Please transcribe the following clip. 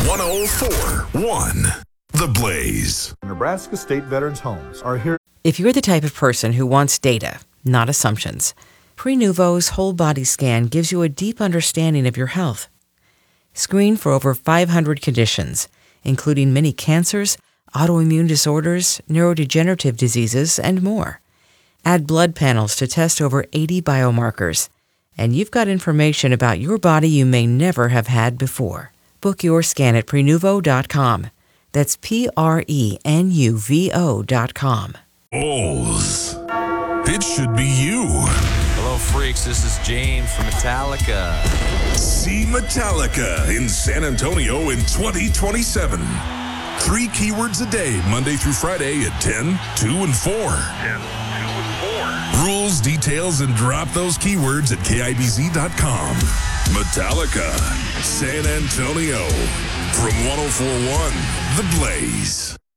104.1 The Blaze. Nebraska State Veterans Homes are here. If you're the type of person who wants data, not assumptions, Prenuvo's whole body scan gives you a deep understanding of your health. Screen for over 500 conditions, including many cancers, autoimmune disorders, neurodegenerative diseases, and more. Add blood panels to test over 80 biomarkers, and you've got information about your body you may never have had before. Book your scan at Prenuvo.com. That's Prenuvo.com. O's. It should be you. Hello, freaks. This is James from Metallica. See Metallica in San Antonio in 2027. 3 keywords a day, Monday through Friday at 10, 2, and 4. 10, 2, and 4. Rules, details, and drop those keywords at KIBZ.com. Metallica, San Antonio. From 104.1 The Blaze.